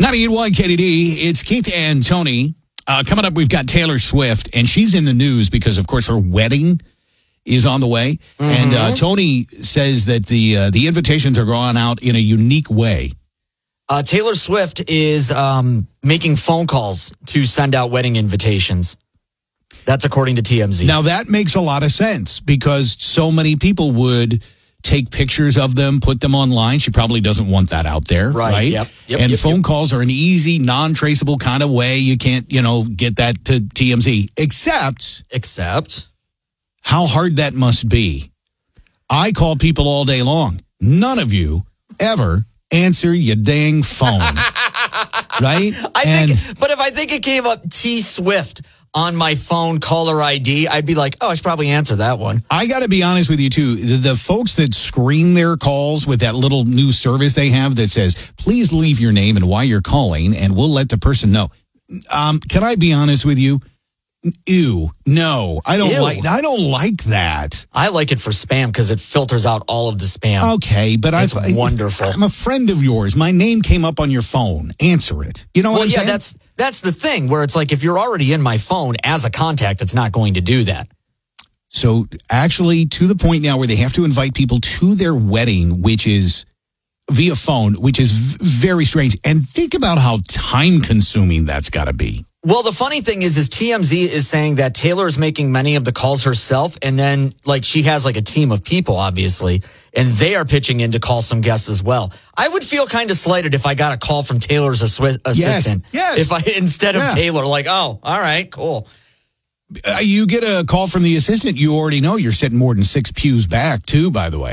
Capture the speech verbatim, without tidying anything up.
ninety-eight point one K D D, it's Keith and Tony. Uh, coming up, we've got Taylor Swift, and she's in the news because, of course, her wedding is on the way. Mm-hmm. And uh, Tony says that the uh, the invitations are going out in a unique way. Uh, Taylor Swift is um, making phone calls to send out wedding invitations. That's according to T M Z. Now, that makes a lot of sense because so many people would take pictures of them, put them online. She probably doesn't want that out there, right? right? Yep, yep, and yep, phone yep. calls are an easy, non-traceable kind of way. You can't, you know, get that to T M Z. Except, except how hard that must be. I call people all day long. None of you ever answer your dang phone, right? I and, think, but if I think it came up T Swift on my phone caller I D, I'd be like, oh, I should probably answer that one. I got to be honest with you, too. The, the folks that screen their calls with that little new service they have that says, please leave your name and why you're calling, and we'll let the person know. Um, can I be honest with you? Ew. No, I don't Ew. like I don't like that. I like it for spam because it filters out all of the spam. Okay, but it's I, wonderful. I'm a friend of yours. My name came up on your phone. Answer it. You know what well, I'm yeah, saying? that's that's the thing where it's like if you're already in my phone as a contact, it's not going to do that. So actually, to the point now where they have to invite people to their wedding, which is via phone, which is v- very strange. And think about how time consuming that's got to be. Well, the funny thing is, is T M Z is saying that Taylor is making many of the calls herself, and then like she has like a team of people, obviously, and they are pitching in to call some guests as well. I would feel kind of slighted if I got a call from Taylor's assi- assistant. Yes, yes. If I instead of yeah. Taylor, like, oh, all right, cool. Uh, you get a call from the assistant, you already know you're sitting more than six pews back, too, by the way.